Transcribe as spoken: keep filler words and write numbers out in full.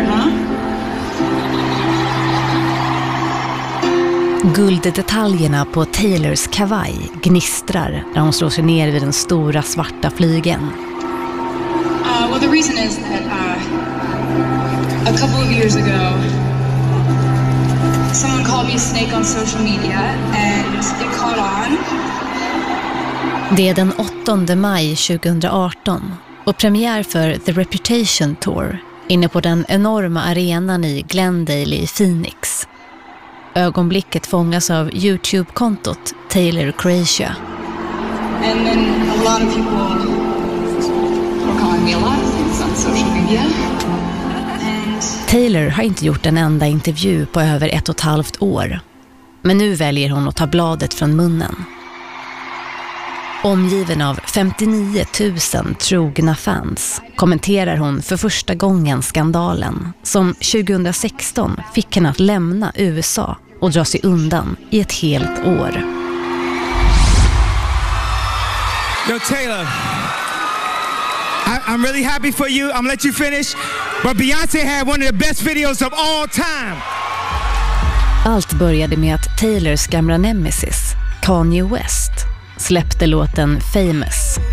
huh? Gulddetaljerna på Taylors kavaj gnistrar när hon slår sig ner vid den stora svarta flygeln. Uh, well, the reason is that uh, a couple of years ago, someone called me a snake on social media and it caught on. Det är den åttonde maj tjugohundraarton och premiär för The Reputation Tour inne på den enorma arenan i Glendale i Phoenix. Ögonblicket fångas av YouTube-kontot Taylor Croatia. And then a lot of people were calling me a lot of things on social media. And Taylor har inte gjort en enda intervju på över ett och ett halvt år. Men nu väljer hon att ta bladet från munnen. Omgiven av femtionio tusen trogna fans kommenterar hon för första gången skandalen som tjugohundrasexton fick henne att lämna U S A och dra sig undan i ett helt år. Yo, Taylor, I, I'm really happy for you. I'm gonna let you finish. But Beyoncé had one of the best videos of all time. Allt började med att Taylors gamla nemesis, Kanye West, släppte låten Famous